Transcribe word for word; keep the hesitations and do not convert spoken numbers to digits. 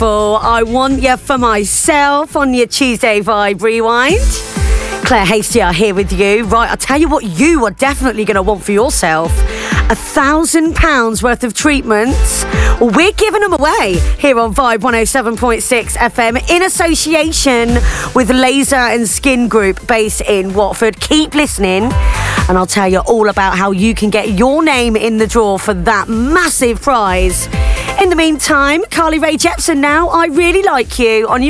beautiful. I want you for myself on your Tuesday Vibe Rewind. Claire Hasty are here with you. Right, I'll tell you what you are definitely going to want for yourself. A thousand pounds worth of treatments. Well, we're giving them away here on Vibe one oh seven point six F M in association with Laser and Skin Group based in Watford. Keep listening and I'll tell you all about how you can get your name in the draw for that massive prize. In the meantime, Carly Rae Jepsen now, I Really Like You on your